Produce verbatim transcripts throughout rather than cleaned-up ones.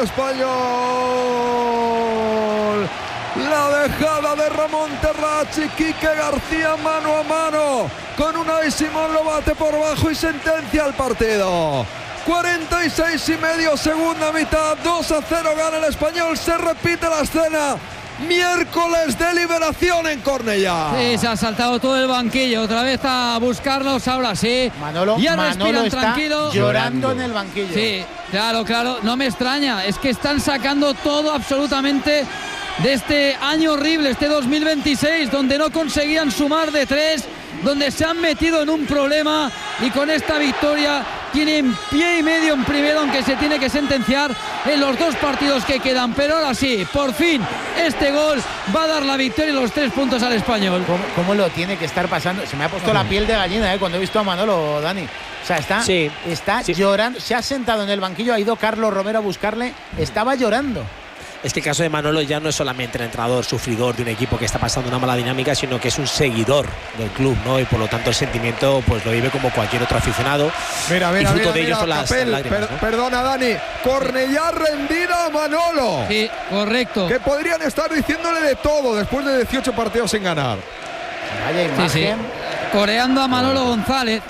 Español. La dejada de Ramón Terrats y Quique García mano a mano con Unai Simón, lo bate por bajo y sentencia el partido. cuarenta y seis y medio, segunda mitad, dos a cero gana el Español. Se repite la escena. Miércoles de liberación en Cornellá. Sí, se ha saltado todo el banquillo. Otra vez a buscarlos, ahora sí. Manolo, ya Manolo respiran está tranquilo. llorando en el banquillo. Sí, claro, claro. No me extraña. Es que están sacando todo absolutamente de este año horrible, este dos mil veintiséis, donde no conseguían sumar de tres, donde se han metido en un problema, y con esta victoria tienen pie y medio en primero, aunque se tiene que sentenciar en los dos partidos que quedan. Pero ahora sí, por fin, este gol va a dar la victoria y los tres puntos al Español. ¿Cómo, cómo lo tiene que estar pasando? Se me ha puesto la piel de gallina, ¿eh? Cuando he visto a Manolo, Dani. O sea, está, sí, está sí. llorando. Se ha sentado en el banquillo, ha ido Carlos Romero a buscarle. Estaba llorando. Es que el caso de Manolo ya no es solamente el entrenador sufridor de un equipo que está pasando una mala dinámica, sino que es un seguidor del club, ¿no? Y por lo tanto el sentimiento pues lo vive como cualquier otro aficionado. Mira, mira, y fruto mira, de ellos mira, son las, Capel, las lágrimas, per, ¿no? Perdona, Dani. Cornellá rendida a Manolo. Sí, correcto. Que podrían estar diciéndole de todo después de dieciocho partidos sin ganar. Vaya imagen. Sí, sí. Coreando a Manolo González.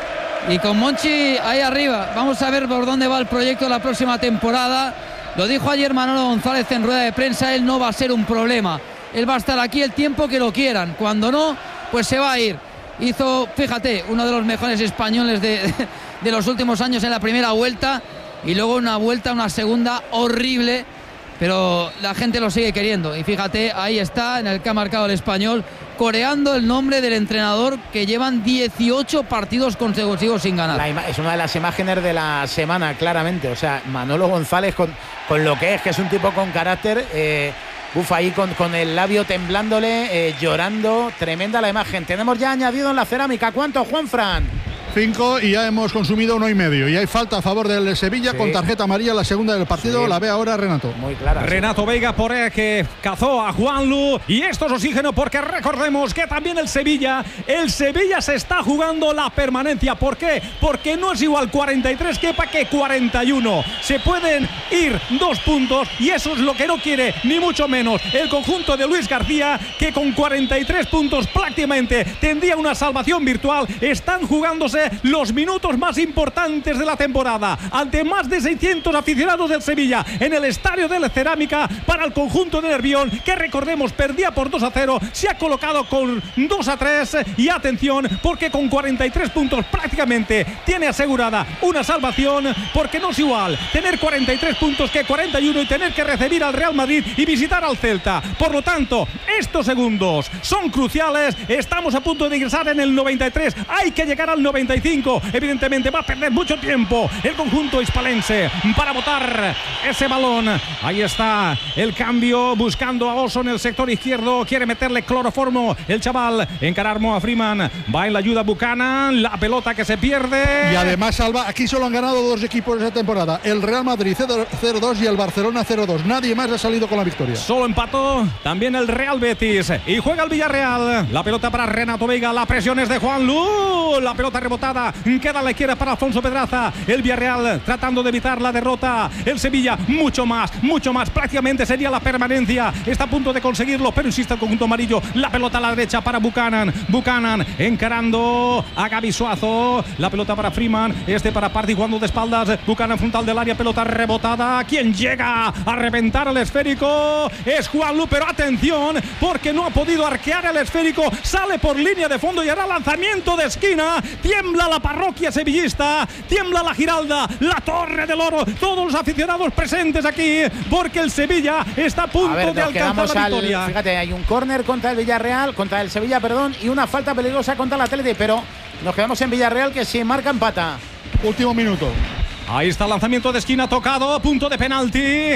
Y con Monchi ahí arriba. Vamos a ver por dónde va el proyecto la próxima temporada. Lo dijo ayer Manolo González en rueda de prensa, él no va a ser un problema. Él va a estar aquí el tiempo que lo quieran. Cuando no, pues se va a ir. Hizo, fíjate, uno de los mejores españoles de, de los últimos años en la primera vuelta, y luego una vuelta, una segunda horrible, pero la gente lo sigue queriendo. Y fíjate, ahí está, en el que ha marcado el Español, coreando el nombre del entrenador, que llevan dieciocho partidos consecutivos sin ganar. La es una de las imágenes de la semana, claramente. O sea, Manolo González con, con lo que es, que es un tipo con carácter. Eh, uf, ahí con, con el labio temblándole, eh, llorando. Tremenda la imagen. Tenemos ya añadido en la cerámica. ¿Cuánto, Juanfran? Cinco, y ya hemos consumido uno y medio. Y hay falta a favor del Sevilla, sí, con tarjeta amarilla, la segunda del partido. Sí. La ve ahora Renato. Muy clara. Renato sí. Veiga por el que cazó a Juanlu. Y esto es oxígeno, porque recordemos que también el Sevilla, el Sevilla se está jugando la permanencia. ¿Por qué? Porque no es igual cuarenta y tres Kepa que cuarenta y uno. Se pueden ir dos puntos, y eso es lo que no quiere, ni mucho menos, el conjunto de Luis García, que con cuarenta y tres puntos prácticamente tendría una salvación virtual. Están jugándose los minutos más importantes de la temporada ante más de seiscientos aficionados del Sevilla en el estadio de la Cerámica para el conjunto de Nervión, que recordemos perdía por dos a cero, se ha colocado con dos a tres, y atención, porque con cuarenta y tres puntos prácticamente tiene asegurada una salvación, porque no es igual tener cuarenta y tres puntos que cuarenta y uno y tener que recibir al Real Madrid y visitar al Celta. Por lo tanto, estos segundos son cruciales. Estamos a punto de ingresar en el noventa y tres, hay que llegar al noventa y cinco. Evidentemente va a perder mucho tiempo el conjunto hispalense para botar ese balón. Ahí está el cambio, buscando a Oso en el sector izquierdo, quiere meterle cloroformo el chaval, encarar a Freeman, va en la ayuda Buchanan, la pelota que se pierde. Y además, Salva, aquí solo han ganado dos equipos esa temporada, el Real Madrid cero dos y el Barcelona cero dos. Nadie más ha salido con la victoria. Solo empató también el Real Betis, y juega el Villarreal. La pelota para Renato Veiga, la presión es de Juanlu, la pelota rebotada, queda a la izquierda para Alfonso Pedraza. El Villarreal tratando de evitar la derrota. El Sevilla mucho más, mucho más, prácticamente sería la permanencia, está a punto de conseguirlo, pero insiste el conjunto amarillo. La pelota a la derecha para Buchanan, Buchanan encarando a Gaby Suazo, la pelota para Freeman, este para Party jugando de espaldas. Buchanan frontal del área, pelota rebotada. Quien llega a reventar el esférico es Juanlu, pero atención, porque no ha podido arquear el esférico, sale por línea de fondo y hará lanzamiento de esquina. Tiembla la parroquia sevillista, tiembla la Giralda, la Torre del Oro, todos los aficionados presentes aquí, porque el Sevilla está a punto a ver, de alcanzar la victoria. Al, fíjate, hay un córner contra el Villarreal, contra el Sevilla, perdón, y una falta peligrosa contra el Atlético, pero nos quedamos en Villarreal, que si marca empata. Último minuto. Ahí está el lanzamiento de esquina tocado, punto de penalti.